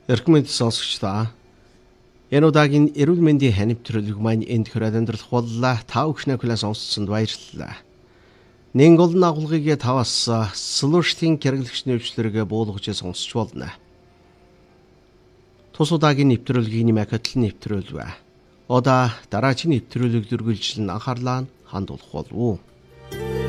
Эрхмэд сонсогчдоо энэ удаагийн эрүүл мэндийн ханивтралыг маань энд хүрээд өндөрлөх боллоо. Та бүхнээ хүлээн сонсцсонд баярлалаа. Нэг олон агуулгыг таваас солиуштын хэрэглэгч нэвчлэргээ буулгаж сонсч болно. Тус удаагийн нэвтрүүлгийг нэмэхэд нэвтрүүлвэ. Удаа дараагийн нэвтрүүлэг дүргэлжлэн анхаарлаа хандуулах болов уу?